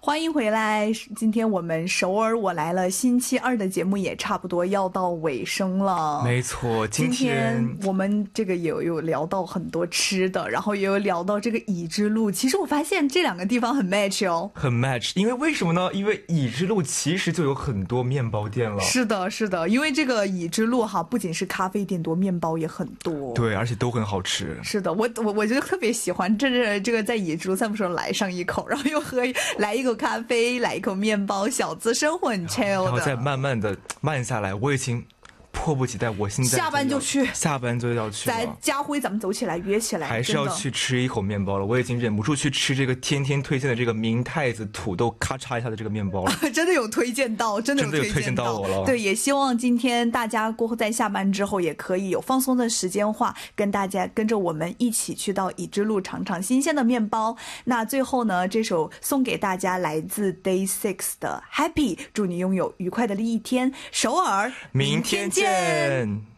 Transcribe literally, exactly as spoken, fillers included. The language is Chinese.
欢迎回来！今天我们首尔我来了星期二的节目也差不多要到尾声了。 没错，今天, 今天我们这个也有聊到很多吃的，然后也有聊到这个乙之路。其实我发现这两个地方很 match 哦， 很 match。因为为什么呢？因为乙之路其实就有很多面包店了。 是的，是的，因为这个乙之路哈，不仅是咖啡店多，面包也很多。 对，而且都很好吃。 是的，我我我就特别喜欢这这这个在乙之路散步时候来上一口，然后又喝来一口咖啡，来一口面包，小资生活很 chill 的， 然后再慢慢的慢下来。我已经迫不及待，我现在下班就去， 下班就要去了。 在家辉咱们走起来，约起来， 还是要去吃一口面包了。我已经忍不住去吃这个天天推荐的这个明太子土豆咔嚓一下的这个面包了。 真的有推荐到，真的有推荐到， 真的有推荐到我了。 对，也希望今天大家过后在下班之后也可以有放松的时间化，跟大家跟着我们一起去到乙之路尝尝新鲜的面包。那最后呢，这首送给大家来自 Day Six 的 Happy， 祝你拥有愉快的一天。首尔， 明天见。